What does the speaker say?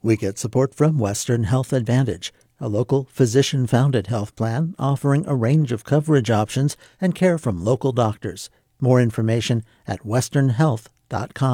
We get support from Western Health Advantage, a local physician-founded health plan offering a range of coverage options and care from local doctors. More information at westernhealth.com.